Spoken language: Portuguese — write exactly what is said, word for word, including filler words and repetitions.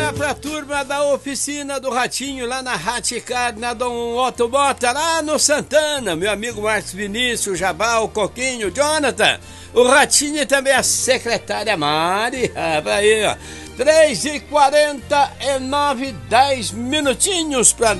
mandar pra turma da oficina do Ratinho, lá na Raticar, na Dom Otto Bota, lá no Santana. Meu amigo Marcos Vinícius, Jabá, o Coquinho, Jonathan, o Ratinho e também a secretária Mari. Aí, ó. três e quarenta e nove, dez minutinhos pra